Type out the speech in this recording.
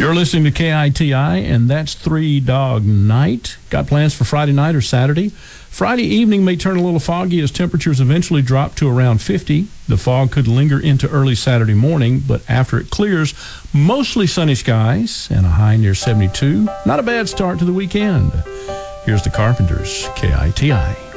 You're listening to KITI, and that's Three Dog Night. Got plans for Friday night or Saturday? Friday evening may turn a little foggy as temperatures eventually drop to around 50. The fog could linger into early Saturday morning, but after it clears, mostly sunny skies and a high near 72. Not a bad start to the weekend. Here's the Carpenters, KITI.